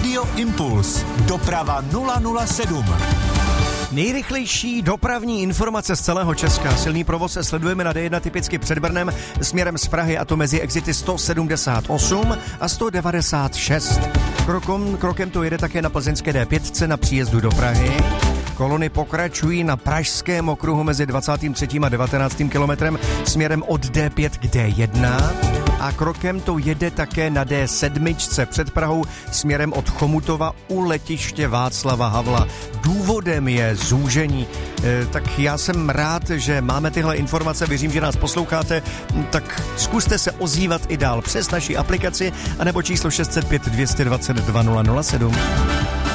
Radio Impuls. Doprava 007. Nejrychlejší dopravní informace z celého Česka. Silný provoz se sledujeme na D1 typicky před Brnem směrem z Prahy, a to mezi exity 178 a 196. Krokem to jede také na plzeňské D5 na příjezdu do Prahy. Kolony pokračují na pražském okruhu mezi 23. a 19. kilometrem směrem od D5 k D1. A krokem to jede také na D7 před Prahou směrem od Chomutova u letiště Václava Havla. Důvodem je zúžení. Tak já jsem rád, že máme tyhle informace, věřím, že nás posloucháte, tak zkuste se ozývat i dál přes naši aplikaci anebo číslo 605 222 007.